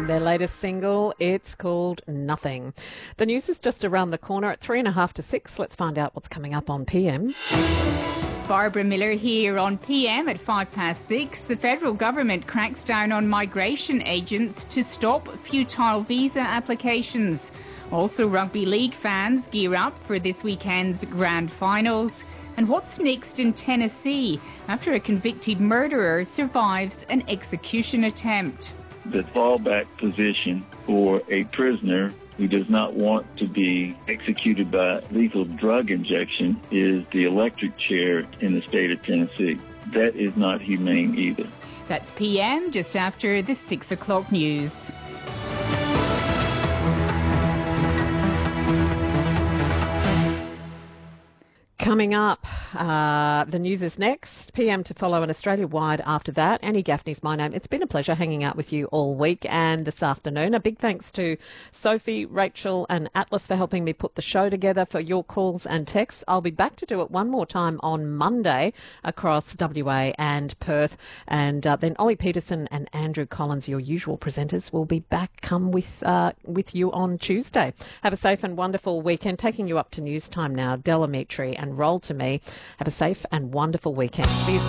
from their latest single. It's called Nothing. The news is just around the corner at 3:30 to 6. Let's find out what's coming up on PM. Barbara Miller here on PM at 6:05. The federal government cracks down on migration agents to stop futile visa applications. Also, rugby league fans gear up for this weekend's grand finals. And what's next in Tennessee after a convicted murderer survives an execution attempt? The fallback position for a prisoner who does not want to be executed by lethal drug injection is the electric chair in the state of Tennessee. That is not humane either. That's PM just after the 6 o'clock news. Coming up, the news is next. PM to follow in Australia-wide after that. Annie Gaffney's my name. It's been a pleasure hanging out with you all week and this afternoon. A big thanks to Sophie, Rachel and Atlas for helping me put the show together, for your calls and texts. I'll be back to do it one more time on Monday across WA and Perth. And then Ollie Peterson and Andrew Collins, your usual presenters, will be back with you on Tuesday. Have a safe and wonderful weekend. Taking you up to news time now, Delamitri and Roll to Me. Have a safe and wonderful weekend. See you soon.